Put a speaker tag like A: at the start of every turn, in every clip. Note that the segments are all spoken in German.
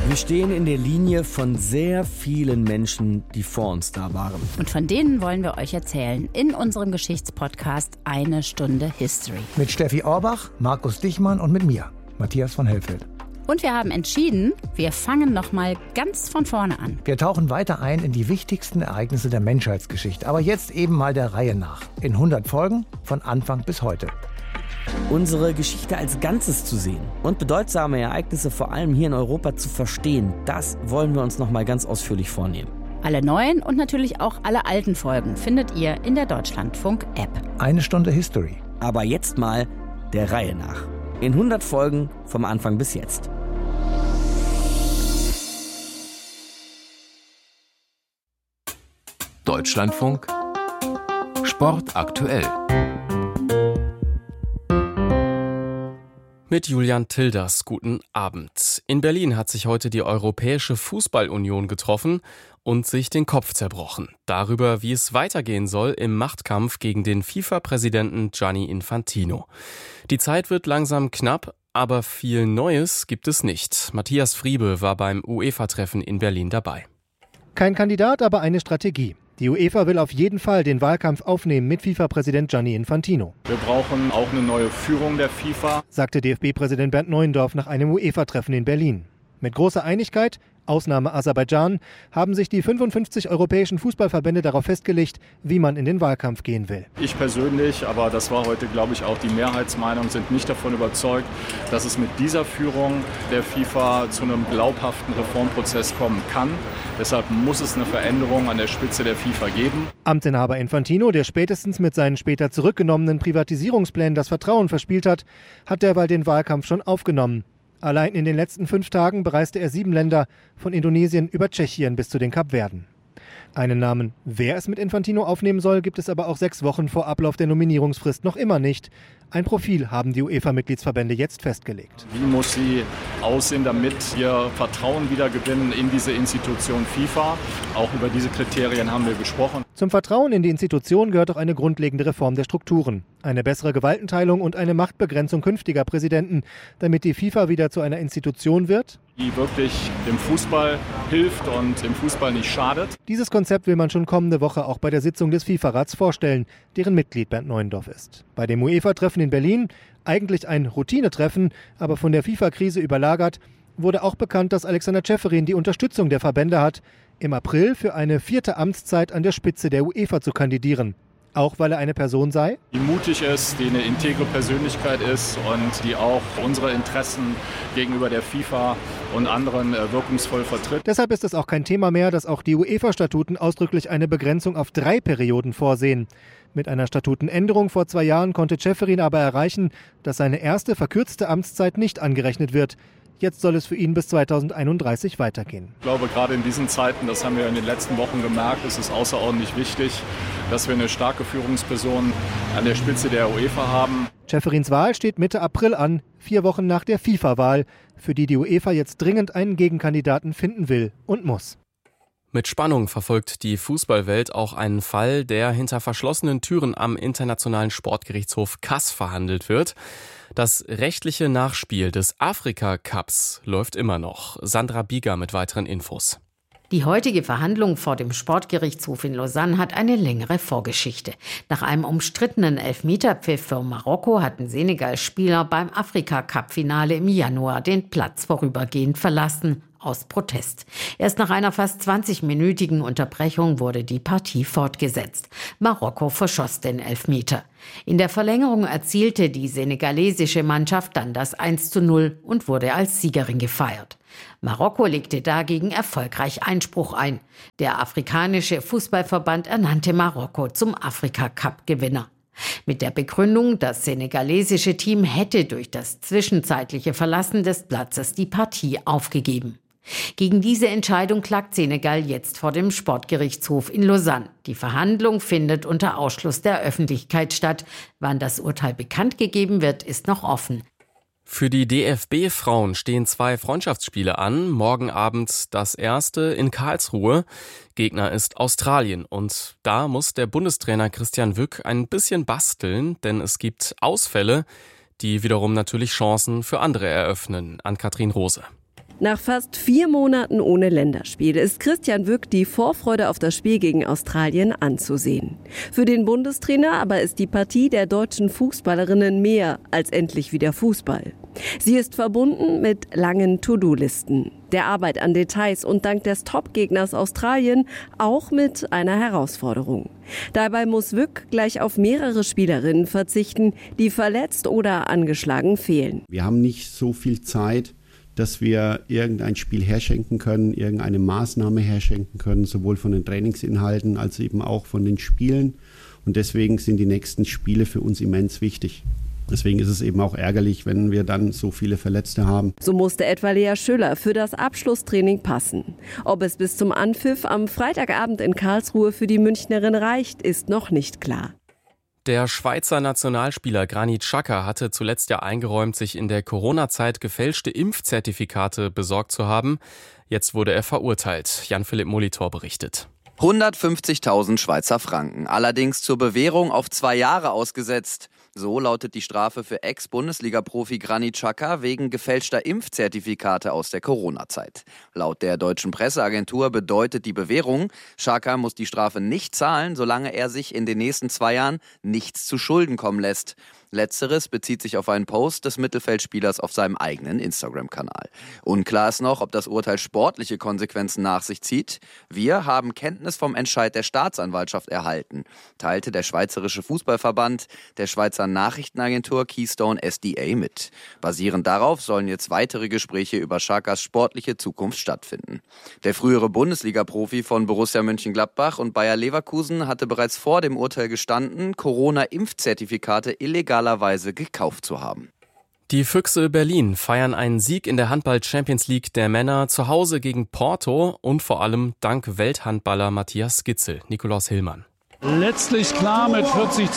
A: Wir stehen in der Linie von sehr vielen Menschen, die vor uns da waren.
B: Und von denen wollen wir euch erzählen in unserem Geschichtspodcast Eine Stunde History.
C: Mit Steffi Orbach, Markus Dichmann und mit mir, Matthias von Hellfeld.
B: Und wir haben entschieden, wir fangen nochmal ganz von vorne an.
C: Wir tauchen weiter ein in die wichtigsten Ereignisse der Menschheitsgeschichte. Aber jetzt eben mal der Reihe nach. In 100 Folgen, von Anfang bis heute.
A: Unsere Geschichte als Ganzes zu sehen und bedeutsame Ereignisse vor allem hier in Europa zu verstehen, das wollen wir uns nochmal ganz ausführlich vornehmen.
B: Alle neuen und natürlich auch alle alten Folgen findet ihr in der Deutschlandfunk-App.
C: Eine Stunde History.
A: Aber jetzt mal der Reihe nach. In 100 Folgen vom Anfang bis jetzt.
D: Deutschlandfunk Sport aktuell.
E: Mit Julian Tilders, guten Abend. In Berlin hat sich heute die Europäische Fußballunion getroffen und sich den Kopf zerbrochen. Darüber, wie es weitergehen soll im Machtkampf gegen den FIFA-Präsidenten Gianni Infantino. Die Zeit wird langsam knapp, aber viel Neues gibt es nicht. Matthias Friebe war beim UEFA-Treffen in Berlin dabei.
F: Kein Kandidat, aber eine Strategie. Die UEFA will auf jeden Fall den Wahlkampf aufnehmen mit FIFA-Präsident Gianni Infantino.
G: Wir brauchen auch eine neue Führung der FIFA,
F: sagte DFB-Präsident Bernd Neuendorf nach einem UEFA-Treffen in Berlin. Mit großer Einigkeit, Ausnahme Aserbaidschan, haben sich die 55 europäischen Fußballverbände darauf festgelegt, wie man in den Wahlkampf gehen will.
G: Ich persönlich, aber das war heute, glaube ich, auch die Mehrheitsmeinung, sind nicht davon überzeugt, dass es mit dieser Führung der FIFA zu einem glaubhaften Reformprozess kommen kann. Deshalb muss es eine Veränderung an der Spitze der FIFA geben.
F: Amtsinhaber Infantino, der spätestens mit seinen später zurückgenommenen Privatisierungsplänen das Vertrauen verspielt hat derweil den Wahlkampf schon aufgenommen. Allein in den letzten 5 Tagen bereiste er 7 Länder, von Indonesien über Tschechien bis zu den Kapverden. Einen Namen, wer es mit Infantino aufnehmen soll, gibt es aber auch 6 Wochen vor Ablauf der Nominierungsfrist noch immer nicht. Ein Profil haben die UEFA-Mitgliedsverbände jetzt festgelegt.
G: Wie muss sie aussehen, damit wir Vertrauen wieder gewinnen in diese Institution FIFA? Auch über diese Kriterien haben wir gesprochen.
F: Zum Vertrauen in die Institution gehört auch eine grundlegende Reform der Strukturen. Eine bessere Gewaltenteilung und eine Machtbegrenzung künftiger Präsidenten, damit die FIFA wieder zu einer Institution wird,
G: die wirklich dem Fußball hilft und dem Fußball nicht schadet.
F: Dieses Konzept will man schon kommende Woche auch bei der Sitzung des FIFA-Rats vorstellen, deren Mitglied Bernd Neuendorf ist. Bei dem UEFA-Treffen in Berlin, eigentlich ein Routinetreffen, aber von der FIFA-Krise überlagert, wurde auch bekannt, dass Alexander Ceferin die Unterstützung der Verbände hat, im April für eine 4. Amtszeit an der Spitze der UEFA zu kandidieren. Auch weil er eine Person sei,
G: die mutig ist, die eine integre Persönlichkeit ist und die auch unsere Interessen gegenüber der FIFA und anderen wirkungsvoll vertritt.
F: Deshalb ist es auch kein Thema mehr, dass auch die UEFA-Statuten ausdrücklich eine Begrenzung auf 3 Perioden vorsehen. Mit einer Statutenänderung vor 2 Jahren konnte Ceferin aber erreichen, dass seine erste verkürzte Amtszeit nicht angerechnet wird. Jetzt soll es für ihn bis 2031 weitergehen.
G: Ich glaube, gerade in diesen Zeiten, das haben wir in den letzten Wochen gemerkt, ist es außerordentlich wichtig, dass wir eine starke Führungsperson an der Spitze der UEFA haben.
F: Ceferins Wahl steht Mitte April an, 4 Wochen nach der FIFA-Wahl, für die die UEFA jetzt dringend einen Gegenkandidaten finden will und muss.
E: Mit Spannung verfolgt die Fußballwelt auch einen Fall, der hinter verschlossenen Türen am Internationalen Sportgerichtshof CAS verhandelt wird. Das rechtliche Nachspiel des Afrika-Cups läuft immer noch. Sandra Bieger mit weiteren Infos.
H: Die heutige Verhandlung vor dem Sportgerichtshof in Lausanne hat eine längere Vorgeschichte. Nach einem umstrittenen Elfmeterpfiff für Marokko hatten Senegal-Spieler beim Afrika-Cup-Finale im Januar den Platz vorübergehend verlassen, aus Protest. Erst nach einer fast 20-minütigen Unterbrechung wurde die Partie fortgesetzt. Marokko verschoss den Elfmeter. In der Verlängerung erzielte die senegalesische Mannschaft dann das 1:0 und wurde als Siegerin gefeiert. Marokko legte dagegen erfolgreich Einspruch ein. Der afrikanische Fußballverband ernannte Marokko zum Afrika-Cup-Gewinner. Mit der Begründung, das senegalesische Team hätte durch das zwischenzeitliche Verlassen des Platzes die Partie aufgegeben. Gegen diese Entscheidung klagt Senegal jetzt vor dem Sportgerichtshof in Lausanne. Die Verhandlung findet unter Ausschluss der Öffentlichkeit statt. Wann das Urteil bekannt gegeben wird, ist noch offen.
E: Für die DFB-Frauen stehen 2 Freundschaftsspiele an. Morgen Abend das erste in Karlsruhe. Gegner ist Australien. Und da muss der Bundestrainer Christian Wück ein bisschen basteln, denn es gibt Ausfälle, die wiederum natürlich Chancen für andere eröffnen. Ann-Kathrin Rose.
I: Nach fast 4 Monaten ohne Länderspiel ist Christian Wück die Vorfreude auf das Spiel gegen Australien anzusehen. Für den Bundestrainer aber ist die Partie der deutschen Fußballerinnen mehr als endlich wieder Fußball. Sie ist verbunden mit langen To-Do-Listen, der Arbeit an Details und dank des Top-Gegners Australien auch mit einer Herausforderung. Dabei muss Wück gleich auf mehrere Spielerinnen verzichten, die verletzt oder angeschlagen fehlen.
J: Wir haben nicht so viel Zeit, dass wir irgendein Spiel herschenken können, irgendeine Maßnahme herschenken können, sowohl von den Trainingsinhalten als eben auch von den Spielen. Und deswegen sind die nächsten Spiele für uns immens wichtig. Deswegen ist es eben auch ärgerlich, wenn wir dann so viele Verletzte haben.
I: So musste etwa Lea Schüller für das Abschlusstraining passen. Ob es bis zum Anpfiff am Freitagabend in Karlsruhe für die Münchnerin reicht, ist noch nicht klar.
E: Der Schweizer Nationalspieler Granit Xhaka hatte zuletzt ja eingeräumt, sich in der Corona-Zeit gefälschte Impfzertifikate besorgt zu haben. Jetzt wurde er verurteilt. Jan-Philipp Molitor berichtet.
K: 150.000 Schweizer Franken, allerdings zur Bewährung auf 2 Jahre ausgesetzt. So lautet die Strafe für Ex-Bundesliga-Profi Granit Xhaka wegen gefälschter Impfzertifikate aus der Corona-Zeit. Laut der deutschen Presseagentur bedeutet die Bewährung, Xhaka muss die Strafe nicht zahlen, solange er sich in den nächsten 2 Jahren nichts zu Schulden kommen lässt. Letzteres bezieht sich auf einen Post des Mittelfeldspielers auf seinem eigenen Instagram-Kanal. Unklar ist noch, ob das Urteil sportliche Konsequenzen nach sich zieht. Wir haben Kenntnis vom Entscheid der Staatsanwaltschaft erhalten, teilte der Schweizerische Fußballverband der Schweizer Nachrichtenagentur Keystone SDA mit. Basierend darauf sollen jetzt weitere Gespräche über Xhakas sportliche Zukunft stattfinden. Der frühere Bundesliga-Profi von Borussia Mönchengladbach und Bayer Leverkusen hatte bereits vor dem Urteil gestanden, Corona-Impfzertifikate illegalerweise gekauft zu haben.
E: Die Füchse Berlin feiern einen Sieg in der Handball-Champions League der Männer zu Hause gegen Porto und vor allem dank Welthandballer Matthias Gitzel. Nikolaus Hillmann.
L: Letztlich klar, mit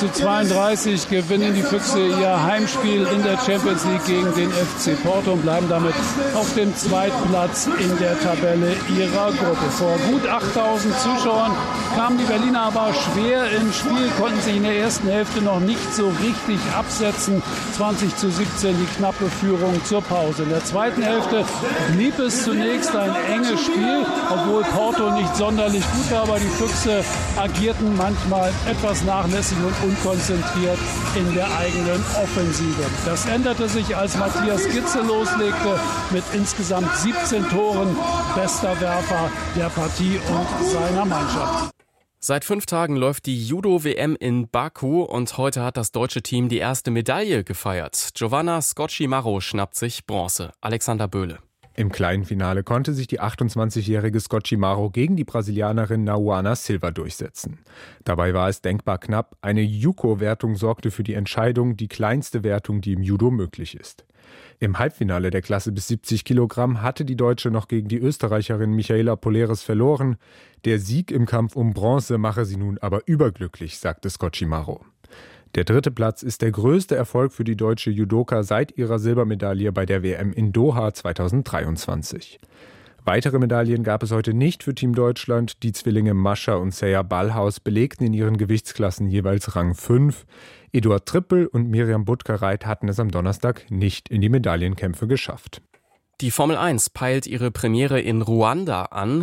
L: 40:32 gewinnen die Füchse ihr Heimspiel in der Champions League gegen den FC Porto und bleiben damit auf dem Zweitplatz in der Tabelle ihrer Gruppe. Vor gut 8.000 Zuschauern kamen die Berliner aber schwer ins Spiel, konnten sich in der ersten Hälfte noch nicht so richtig absetzen. 20:17 die knappe Führung zur Pause. In der zweiten Hälfte blieb es zunächst ein enges Spiel, obwohl Porto nicht sonderlich gut war, aber die Füchse agierten manchmal etwas nachlässig und unkonzentriert in der eigenen Offensive. Das änderte sich, als Matthias Gitzel loslegte mit insgesamt 17 Toren, bester Werfer der Partie und seiner Mannschaft.
E: Seit 5 Tagen läuft die Judo-WM in Baku und heute hat das deutsche Team die erste Medaille gefeiert. Giovanna Scocchi-Marro schnappt sich Bronze. Alexander Böhle.
M: Im kleinen Finale konnte sich die 28-jährige Scocchi-Marro gegen die Brasilianerin Nauana Silva durchsetzen. Dabei war es denkbar knapp. Eine Juko-Wertung sorgte für die Entscheidung, die kleinste Wertung, die im Judo möglich ist. Im Halbfinale der Klasse bis 70 Kilogramm hatte die Deutsche noch gegen die Österreicherin Michaela Poleres verloren. Der Sieg im Kampf um Bronze mache sie nun aber überglücklich, sagte Scocchi-Marro. Der 3. Platz ist der größte Erfolg für die deutsche Judoka seit ihrer Silbermedaille bei der WM in Doha 2023. Weitere Medaillen gab es heute nicht für Team Deutschland. Die Zwillinge Mascha und Seja Ballhaus belegten in ihren Gewichtsklassen jeweils Rang 5. Eduard Trippel und Miriam Butgereit hatten es am Donnerstag nicht in die Medaillenkämpfe geschafft.
E: Die Formel 1 peilt ihre Premiere in Ruanda an.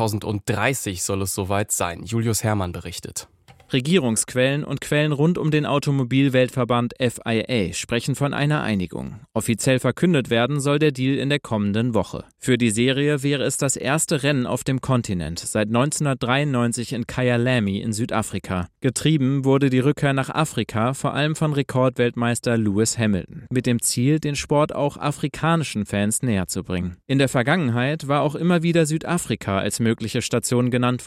E: 2030 soll es soweit sein. Julius Herrmann berichtet.
N: Regierungsquellen und Quellen rund um den Automobilweltverband FIA sprechen von einer Einigung. Offiziell verkündet werden soll der Deal in der kommenden Woche. Für die Serie wäre es das erste Rennen auf dem Kontinent seit 1993 in Kyalami in Südafrika. Getrieben wurde die Rückkehr nach Afrika vor allem von Rekordweltmeister Lewis Hamilton, mit dem Ziel, den Sport auch afrikanischen Fans näher zu bringen. In der Vergangenheit war auch immer wieder Südafrika als mögliche Station genannt